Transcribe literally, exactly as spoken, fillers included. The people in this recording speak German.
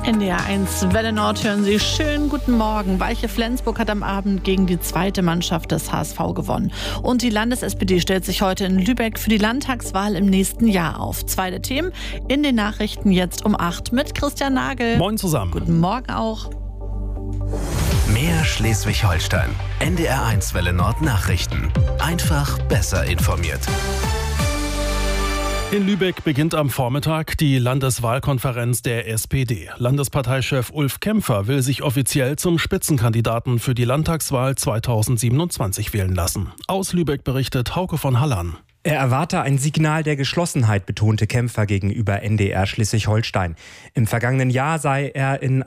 N D R eins Welle Nord hören Sie. Schönen guten Morgen. Weiche Flensburg hat am Abend gegen die zweite Mannschaft des H S V gewonnen. Und die Landes-S P D stellt sich heute in Lübeck für die Landtagswahl im nächsten Jahr auf. Zwei der Themen in den Nachrichten jetzt um acht mit Christian Nagel. Moin zusammen. Guten Morgen auch. Mehr Schleswig-Holstein. N D R eins Welle Nord Nachrichten. Einfach besser informiert. In Lübeck beginnt am Vormittag die Landeswahlkonferenz der S P D. Landesparteichef Ulf Kämpfer will sich offiziell zum Spitzenkandidaten für die Landtagswahl zweitausendsiebenundzwanzig wählen lassen. Aus Lübeck berichtet Hauke von Hallern. Er erwarte ein Signal der Geschlossenheit, betonte Kämpfer gegenüber N D R Schleswig-Holstein. Im vergangenen Jahr sei er in